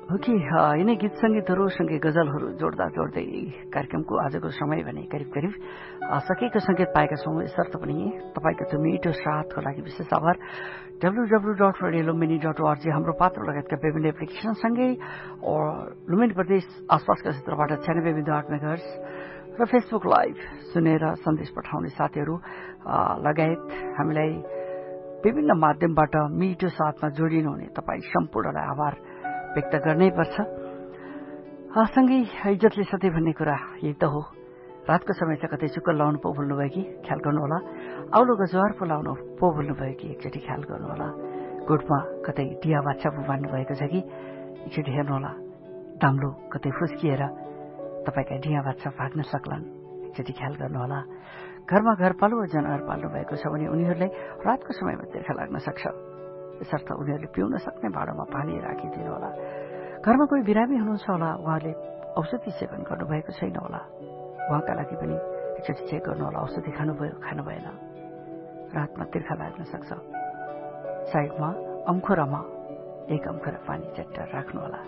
हो कि यिनै गीत सङ्गीतहरू सँगै गजलहरू जोड्दा जोड्दै कार्यक्रमको आजको समय भने करिब करिब सकेको सङ्केत पाएका छौँ। यसर्थ पनि तपाईँको त्यो मिठो साथको लागि विशेष आभार। www.radiolumini.org हाम्रो पात्र लगायतका विभिन्न एप्लिकेसनसँगै लुम्बिनी प्रदेश आसपासका क्षेत्रबाट 96.8 मेगाहर्ज र फेसबुक लाइभ सुनेर सन्देश पठाउने साथीहरू लगायत हामीलाई विभिन्न माध्यमबाट मिठो साथमा जोडिनुहुने तपाईँ सम्पूर्णलाई आभार व्यक्त गर्नै पर्छ। सँगै इज्जतले सधैँ भन्ने कुरा यही त हो। रातको समय चाहिँ कतै चुक्क लाउनु पो भुल्नुभयो कि ख्याल गर्नुहोला। आउलो गजवार पो लाउनु पो भुल्नुभयो कि एकचोटि ख्याल गर्नुहोला। गोठमा कतै डिया बाछा पो बान्नु भएको छ कि एकचोटि हेर्नुहोला। दाम्लो कतै फुस्किएर तपाईँका डिया बाछा भाग्न सक्लान्, एकचोटि ख्याल गर्नुहोला। घरमा घर पालुवा जनावर पाल्नु भएको छ भने उनीहरूलाई रातको समयमा तिर्खा लाग्न सक्छ। यसर्थ उनीहरूले पिउन सक्ने भाँडोमा पानी राखिदिनु होला। घरमा कोही बिरामी हुनुहुन्छ होला, उहाँले औषधि सेवन गर्नुभएको छैन होला, उहाँका लागि पनि एकचोटि चेक गर्नु होला। औषधि खानुभयो खानु भएन, रातमा तिर्खा लाग्न सक्छ। साइडमा अम्खोरामा एक अम्खोरा पानी चट्टा राख्नु होला।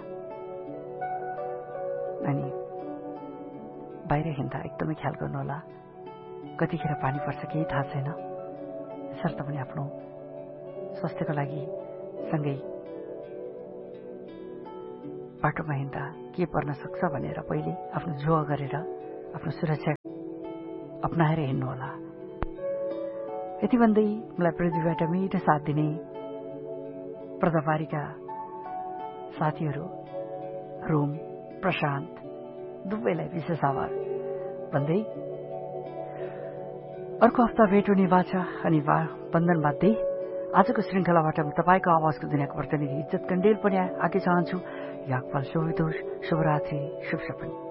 अनि बाहिर हिँड्दा एकदमै ख्याल गर्नुहोला। कतिखेर पानी पर्छ केही थाहा छैन। यसर्थ पनि आफ्नो स्वास्थ्यको लागि सँगै बाटोमा हिँड्दा के पर्न सक्छ भनेर पहिले आफ्नो जोह गरेर आफ्नो सुरक्षा अपनाएर हिँड्नुहोला। यति भन्दै मलाई पृथ्वीबाट मिठो साथ दिने प्रदापारीका साथीहरू रोम, प्रशान्त दुवैलाई विशेष आभार भन्दै अर्को हप्ता भेट हुने बाचा अनि बन्धन बाध्दै आजको श्रृङ्खलाबाट तपाईँको आवाजको दुनियाँको प्रतिनिधि इज्जत कण्डेल पनि आगे चाहन्छु। याकपाल शुभ दोष, शुभरात्रि, शुभ सपन।